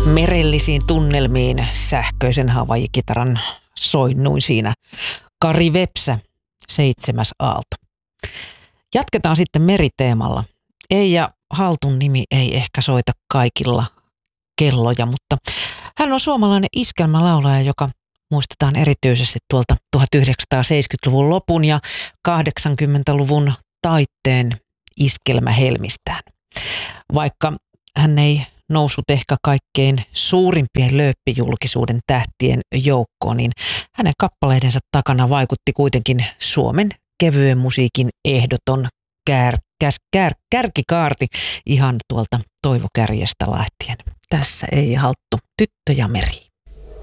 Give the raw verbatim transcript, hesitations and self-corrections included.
merellisiin tunnelmiin sähköisen Hawaii-kitaran soinnuin siinä. Kari Vepsä, Seitsemäs aalto. Jatketaan sitten meriteemalla. Eija Haltun nimi ei ehkä soita kaikilla kelloja, mutta hän on suomalainen iskelmälaulaja, joka muistetaan erityisesti tuolta tuhatyhdeksänsataaseitsemänkymmentäluvun lopun ja kahdeksankymmentäluvun taitteen iskelmähelmistään. Vaikka hän ei noussut ehkä kaikkein suurimpien lööppijulkisuuden tähtien joukkoon, niin hänen kappaleidensa takana vaikutti kuitenkin Suomen kevyen musiikin ehdoton kär, käs, kär, kärkikaarti ihan tuolta Toivo Kärjestä lähtien. Tässä Eija Halttu, Tyttö ja meri.